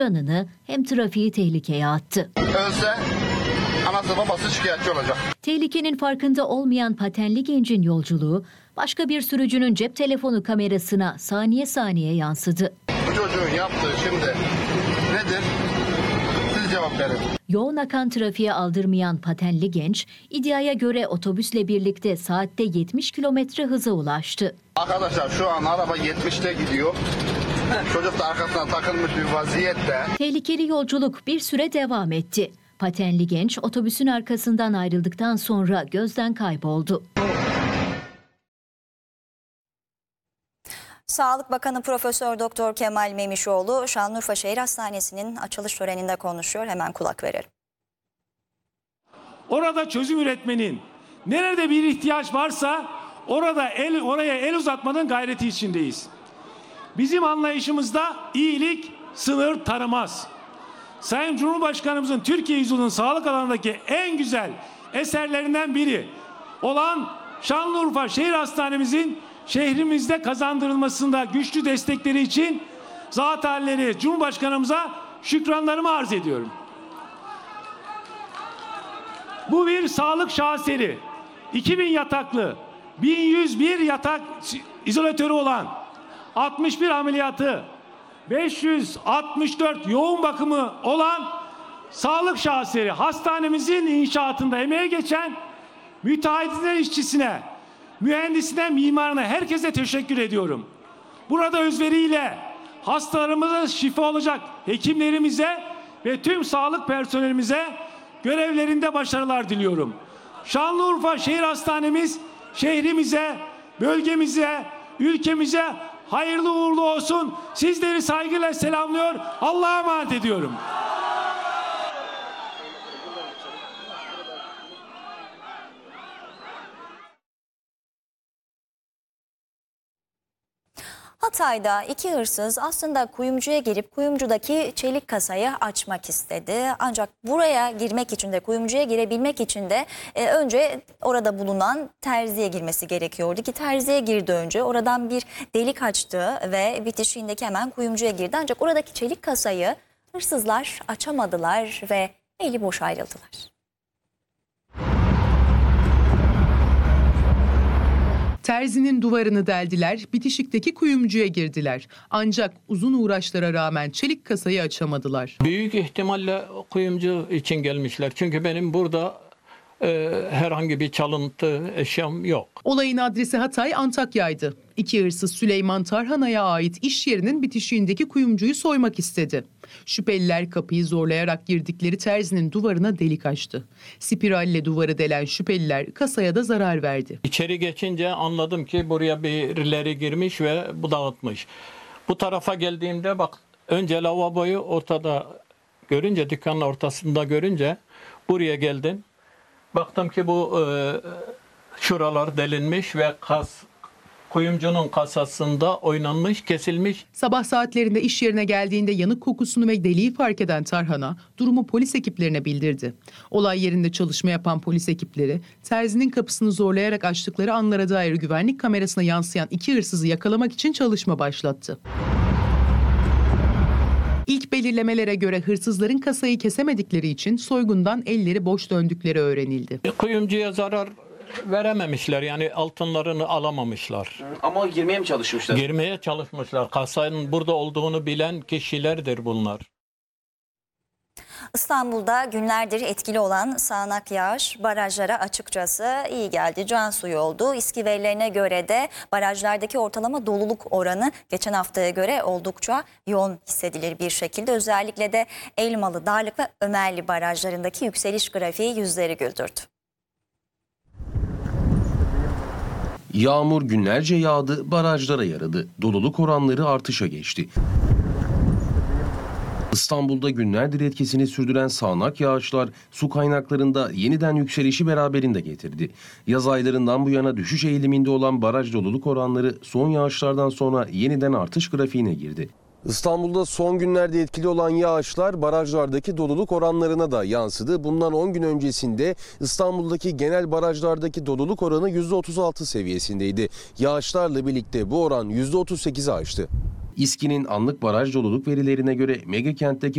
Canını hem trafiği tehlikeye attı. Ölse anası babası şikayetçi olacak. Tehlikenin farkında olmayan patenli gencin yolculuğu başka bir sürücünün cep telefonu kamerasına saniye saniye yansıdı. Bu çocuğun yaptığı şimdi nedir? Siz cevap verin. Yoğun akan trafiğe aldırmayan patenli genç, iddiaya göre otobüsle birlikte saatte 70 kilometre hıza ulaştı. Arkadaşlar şu an araba 70'te gidiyor. Çocuk da arkasına takılmış bir vaziyette. Tehlikeli yolculuk bir süre devam etti. Patenli genç otobüsün arkasından ayrıldıktan sonra gözden kayboldu. Sağlık Bakanı Profesör Doktor Kemal Memişoğlu Şanlıurfa Şehir Hastanesi'nin açılış töreninde konuşuyor. Hemen kulak verelim. Orada çözüm üretmenin, nerede bir ihtiyaç varsa oraya el uzatmanın gayreti içindeyiz. Bizim anlayışımızda iyilik sınır tanımaz. Sayın Cumhurbaşkanımızın Türkiye yüzyılının sağlık alanındaki en güzel eserlerinden biri olan Şanlıurfa Şehir Hastanemizin şehrimizde kazandırılmasında güçlü destekleri için zat halleri Cumhurbaşkanımıza şükranlarımı arz ediyorum. Bu bir sağlık şaheseri. 2000 yataklı, 1101 yatak izolatörü olan, 61 ameliyatı, 564 yoğun bakımı olan sağlık şaheseri hastanemizin inşaatında emeğe geçen müteahhitler işçisine, mühendisine, mimarına, herkese teşekkür ediyorum. Burada özveriyle hastalarımıza şifa olacak hekimlerimize ve tüm sağlık personelimize görevlerinde başarılar diliyorum. Şanlıurfa Şehir Hastanemiz şehrimize, bölgemize, ülkemize hayırlı uğurlu olsun. Sizleri saygıyla selamlıyor. Allah'a emanet ediyorum. Hatay'da iki hırsız aslında kuyumcuya girip kuyumcudaki çelik kasayı açmak istedi. Ancak buraya girmek için de, kuyumcuya girebilmek için de önce orada bulunan terziye girmesi gerekiyordu ki terziye girdi önce. Oradan bir delik açtı ve bitişiğindeki hemen kuyumcuya girdi. Ancak oradaki çelik kasayı hırsızlar açamadılar ve eli boş ayrıldılar. Terzinin duvarını deldiler, bitişikteki kuyumcuya girdiler. Ancak uzun uğraşlara rağmen çelik kasayı açamadılar. Büyük ihtimalle kuyumcu için gelmişler. Çünkü benim burada herhangi bir çalıntı eşyam yok. Olayın adresi Hatay, Antakya'ydı. İki hırsız Süleyman Tarhana'ya ait iş yerinin bitişiğindeki kuyumcuyu soymak istedi. Şüpheliler kapıyı zorlayarak girdikleri terzinin duvarına delik açtı. Spiralle duvarı delen şüpheliler kasaya da zarar verdi. İçeri geçince anladım ki buraya birileri girmiş ve bu dağıtmış. Bu tarafa geldiğimde bak, önce lavaboyu ortada görünce, dükkanın ortasında görünce buraya geldim. Baktım ki bu şuralar delinmiş ve kuyumcunun kasasında oynanmış, kesilmiş. Sabah saatlerinde iş yerine geldiğinde yanık kokusunu ve deliği fark eden Tarhana durumu polis ekiplerine bildirdi. Olay yerinde çalışma yapan polis ekipleri terzinin kapısını zorlayarak açtıkları anlara dair güvenlik kamerasına yansıyan iki hırsızı yakalamak için çalışma başlattı. İlk belirlemelere göre hırsızların kasayı kesemedikleri için soygundan elleri boş döndükleri öğrenildi. Kuyumcuya zarar verememişler, yani altınlarını alamamışlar. Ama girmeye mi çalışmışlar? Girmeye çalışmışlar. Kasanın burada olduğunu bilen kişilerdir bunlar. İstanbul'da günlerdir etkili olan sağanak yağış barajlara açıkçası iyi geldi. Can suyu oldu. İSKİ verilerine göre de barajlardaki ortalama doluluk oranı geçen haftaya göre oldukça yoğun hissedilir bir şekilde. Özellikle de Elmalı, Darlık ve Ömerli barajlarındaki yükseliş grafiği yüzleri güldürdü. Yağmur günlerce yağdı, barajlara yaradı. Doluluk oranları artışa geçti. İstanbul'da günlerdir etkisini sürdüren sağanak yağışlar su kaynaklarında yeniden yükselişi beraberinde getirdi. Yaz aylarından bu yana düşüş eğiliminde olan baraj doluluk oranları son yağışlardan sonra yeniden artış grafiğine girdi. İstanbul'da son günlerde etkili olan yağışlar barajlardaki doluluk oranlarına da yansıdı. Bundan 10 gün öncesinde İstanbul'daki genel barajlardaki doluluk oranı %36 seviyesindeydi. Yağışlarla birlikte bu oran %38'i aştı. İSKİ'nin anlık baraj doluluk verilerine göre Megakentteki